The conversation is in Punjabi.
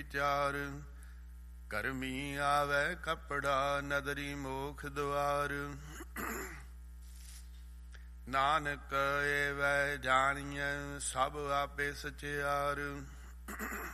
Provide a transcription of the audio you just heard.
ਵਿਚਾਰ। ਕਰਮੀ ਆਵੈ ਕਪੜਾ ਨਦਰੀ ਮੋਖ ਦੁਆਰ। ਨਾਨਕ ਏਵੈ ਜਾਣੀਐ ਸਭ ਆਪੇ ਸਚਿਆਰ।